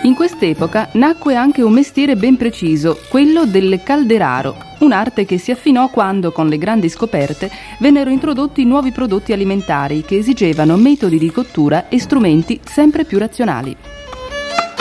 In quest'epoca nacque anche un mestiere ben preciso, quello del calderaro, un'arte che si affinò quando, con le grandi scoperte, vennero introdotti nuovi prodotti alimentari che esigevano metodi di cottura e strumenti sempre più razionali.